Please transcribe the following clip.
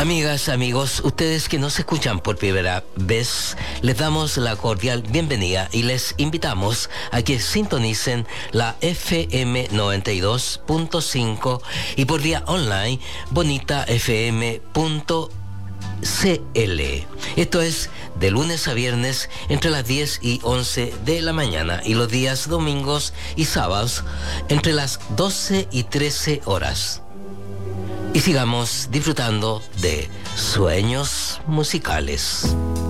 Amigas, amigos, ustedes que nos escuchan por primera vez, les damos la cordial bienvenida y les invitamos a que sintonicen la FM 92.5 y por vía online bonitafm.cl. Esto es de lunes a viernes entre las 10 y 11 de la mañana y los días domingos y sábados entre las 12 y 13 horas. Y sigamos disfrutando de sueños musicales.